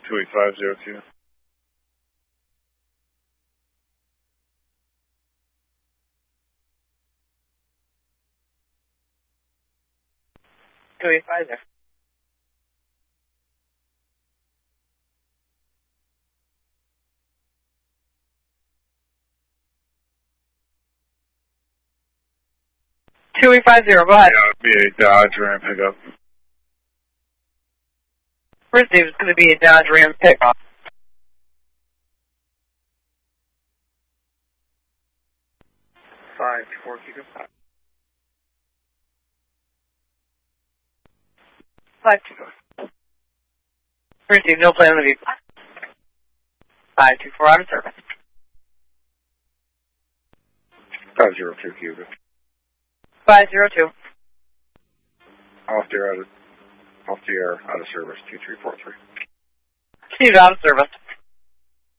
28502. $285. Go ahead. Yeah, it'd be a Dodge Ram pickup. Received. It's going to be a Dodge Ram pickup. Five, 4, keep it 5. 524. Received. No plan on the vehicle. 524 out of service. 502 Cuba. 502. Off the air, out of service, 2343. Received out of service.